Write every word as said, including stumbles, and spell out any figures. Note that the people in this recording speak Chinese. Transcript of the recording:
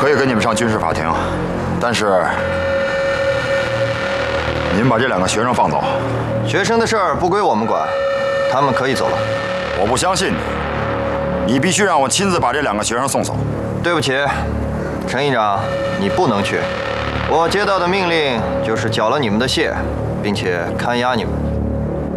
可以跟你们上军事法庭，但是您把这两个学生放走。 学生的事儿不归我们管，他们可以走了。 我不相信你，你必须让我亲自把这两个学生送走。 对不起，陈议长，你不能去。我接到的命令就是缴了你们的械，并且看押你们。